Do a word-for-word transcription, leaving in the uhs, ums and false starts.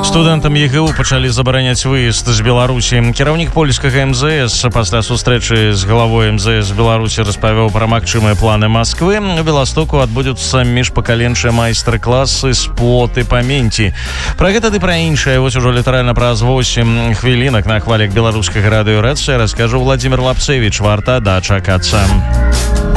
Студэнтам ЕГУ пачалі забараняць выезд з Беларусі. Кіраўнік польскага эм зэ эс пасля сустрэчы з галавой эм зэ эс Беларусі распавёў пра магчымыя планы Масквы. У Беластоку адбудуцца міжпакаленчыя майстар-класы споты памяці. Пра гэта ды пра іншае вось ужо літаральна праз восемь хвілінак на хвалях беларускага радыё РЭЦ раскажу Владзімир Лапцевіч. Варта дачакацца.